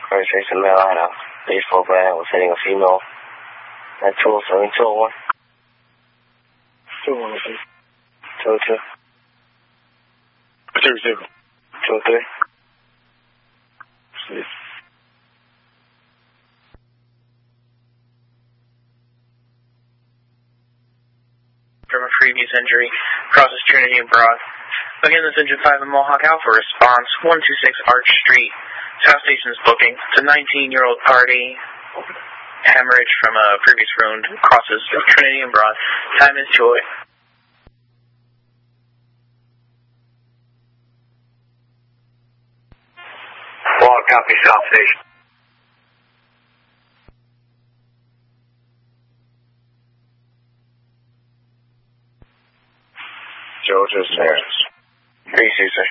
Registration Male Idaho. Please full brand. We're sending a female. At 207, 201. 201, please. 202. 202. 203. Please. From a previous injury, crosses Trinity and Broad. Again, this engine 5 in Mohawk Alpha response, 126 Arch Street. South Station's booking. It's a 19-year-old party. Hemorrhage from a previous wound. Crosses Trinity and Broad. Time is Joy. Well, copy South Station. Georgia Sarah. 3 Caesar.